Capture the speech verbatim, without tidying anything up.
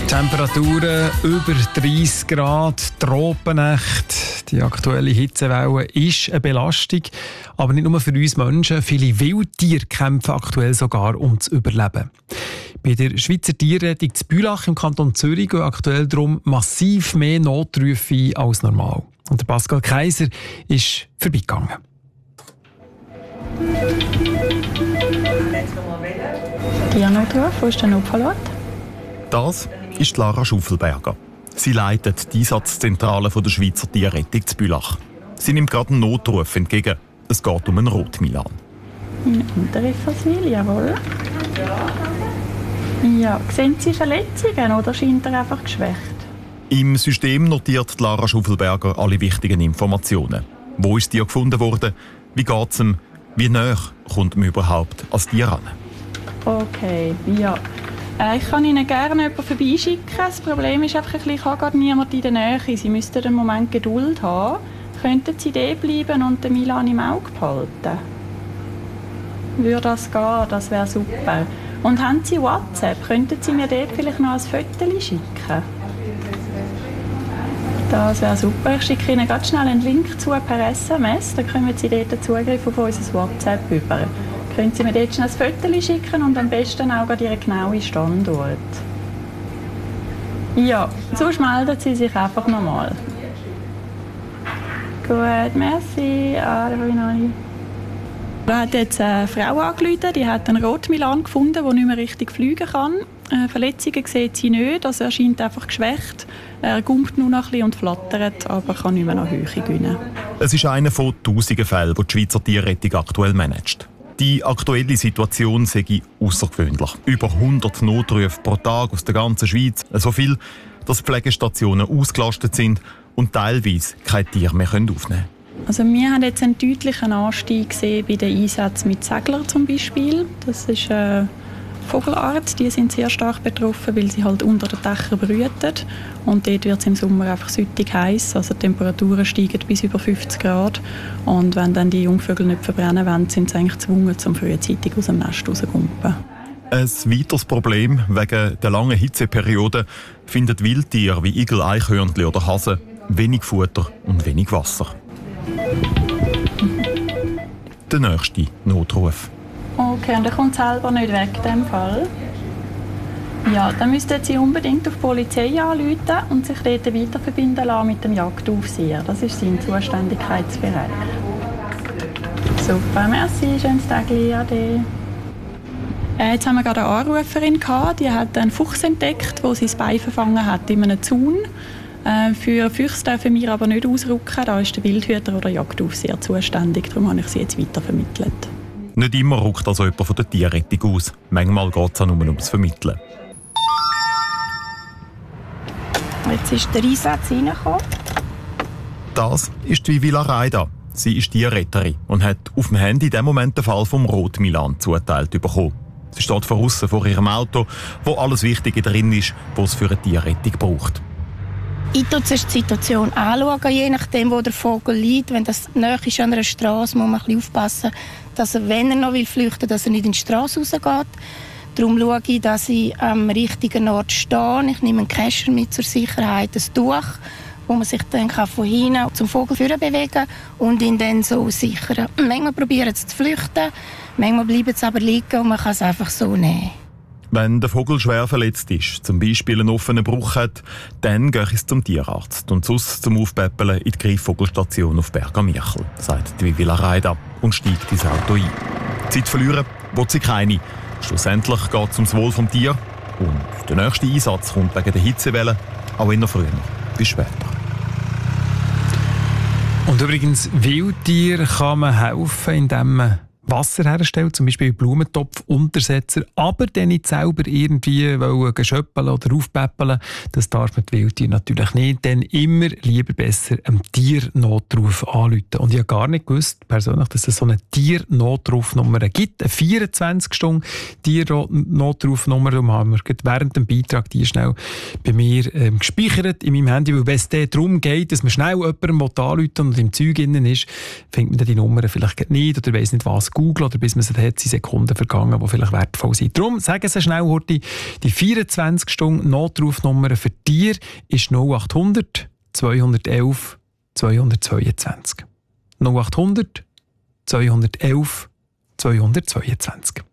Temperaturen über dreißig Grad, Tropennacht. Die aktuelle Hitzewelle ist eine Belastung. Aber nicht nur für uns Menschen. Viele Wildtiere kämpfen aktuell sogar ums Überleben. Bei der Schweizer Tierrettung zu Bülach im Kanton Zürich gehen aktuell darum massiv mehr Notrufe ein als normal. Und der Pascal Kaiser ist vorbeigegangen. Tiernotruf, wo ist der Notfallort? Das ist Lara Schuffelberger. Sie leitet die Einsatzzentrale der Schweizer Tierrettung zu Bülach. Sie nimmt gerade einen Notruf entgegen. Es geht um einen Rotmilan. In Unterrifferswil, jawohl. Ja, sehen Sie Verletzungen oder scheint er einfach geschwächt? Im System notiert Lara Schuffelberger alle wichtigen Informationen. Wo ist Tier gefunden worden? Wie geht es ihm? Wie nahe kommt man überhaupt als Tier ran? Okay, ja. Äh, ich kann Ihnen gerne jemanden vorbeischicken. Das Problem ist einfach, ich habe gerade niemanden in der Nähe. Sie müssten einen Moment Geduld haben. Könnten Sie da bleiben und den Milan im Auge behalten? Würde das gehen? Das wäre super. Und haben Sie WhatsApp? Könnten Sie mir dort vielleicht noch ein Foto schicken? Das wäre super. Ich schicke Ihnen ganz schnell einen Link zu per S M S. Dann können Sie dort Zugriff auf unser WhatsApp über. Können Sie mir dort schnell ein Foto schicken und am besten auch Ihren genauen Standort. Ja, sonst melden Sie sich einfach nochmal. Gut, merci. Ah, da hat jetzt eine Frau angerufen, die hat einen Rotmilan gefunden, der nicht mehr richtig fliegen kann. Äh, Verletzungen sieht sie nicht, also er scheint einfach geschwächt. Er gumpt nur noch ein bisschen und flattert, aber kann nicht mehr nach Höhe gewinnen. Es ist einer von tausenden Fällen, die die Schweizer Tierrettung aktuell managt. Die aktuelle Situation sei außergewöhnlich. Über hundert Notrufe pro Tag aus der ganzen Schweiz. So viel, dass Pflegestationen ausgelastet sind und teilweise kein Tier mehr aufnehmen können. Also wir haben jetzt einen deutlichen Anstieg gesehen bei den Einsätzen mit Seglern zum Beispiel. Das ist eine Vogelart, die sind sehr stark betroffen, weil sie halt unter den Dächern brüten. Und dort wird es im Sommer einfach süttig heiß. Also die Temperaturen steigen bis über fünfzig Grad. Und wenn dann die Jungvögel nicht verbrennen wollen, sind sie eigentlich gezwungen, zum frühzeitig aus dem Nest rauszukumpen. Ein weiteres Problem wegen der langen Hitzeperiode finden Wildtiere wie Igel, Eichhörnchen oder Hasen wenig Futter und wenig Wasser. Der nächste Notruf. Okay, und er kommt selber nicht weg in diesem Fall. Ja, dann müssten Sie unbedingt auf die Polizei anrufen und sich dort weiter verbinden lassen mit dem Jagdaufseher. Das ist sein Zuständigkeitsbereich. Super, merci, schönes Tag, ade. Äh, jetzt haben wir gerade eine Anruferin gehabt, die hat einen Fuchs entdeckt, der sein Bein verfangen hat in einem Zaun. Äh, für Füchse dürfen wir aber nicht ausrücken, da ist der Wildhüter oder der Jagdaufseher zuständig, darum habe ich sie jetzt weitervermittelt. Nicht immer rückt also jemand von der Tierrettung aus. Manchmal geht es auch nur ums Vermitteln. Jetzt ist der Einsatz reingekommen. Das ist die Villa Raida. Sie ist Tierretterin und hat auf dem Handy in dem Moment den Fall vom Rotmilan zuteilt bekommen. Sie steht von aussen vor ihrem Auto, wo alles Wichtige drin ist, was es für eine Tierrettung braucht. Ich schaue zuerst die Situation anschauen, je nachdem, wo der Vogel liegt. Wenn das nahe ist an einer Straße, muss man ein bisschen aufpassen, dass er, wenn er noch flüchten will, dass er nicht in die Straße rausgeht. Darum schaue ich, dass ich am richtigen Ort stehe. Ich nehme einen Kescher mit zur Sicherheit, ein Tuch, wo man sich dann von hinten zum Vogel bewegen kann und ihn dann so sichern. Manchmal probieren sie zu flüchten, manchmal bleiben sie aber liegen und man kann es einfach so nehmen. Wenn der Vogel schwer verletzt ist, zum Beispiel einen offenen Bruch hat, dann gehe ich zum Tierarzt und sonst zum Aufpäppeln in die Greifvogelstation auf Bergamirchel, sagt die Villa Raida und steigt ins Auto ein. Zeit verlieren will sie keine. Schlussendlich geht es ums Wohl des Tiers und der nächste Einsatz kommt wegen der Hitzewelle auch immer früher. Bis später. Und übrigens, Wildtier kann man helfen, indem man Wasser herstellt, zum Beispiel Blumentopfuntersetzer, aber dann nicht selber irgendwie schöppeln oder aufpäppeln. Das darf man die Wildtiere natürlich nicht. Dann immer lieber besser einem Tiernotruf anrufen. Und ich habe gar nicht gewusst, persönlich, dass es so eine Tiernotrufnummer gibt. Eine vierundzwanzig Stunden Tiernotrufnummer. Darum haben wir während dem Beitrag die schnell bei mir ähm, gespeichert in meinem Handy. Weil wenn es darum geht, dass man schnell jemandem anrufen und im Zeug innen ist, findet man dann die Nummer vielleicht nicht oder weiss nicht, was gut googeln oder bis man sie hat, sind Sekunden vergangen, die vielleicht wertvoll sind. Darum, sagen Sie schnell, Horti, die vierundzwanzig Stunden Notrufnummer für dir ist null acht hundert zweihundertelf zweihundertzweiundzwanzig. null acht hundert zweihundertelf zweihundertzweiundzwanzig.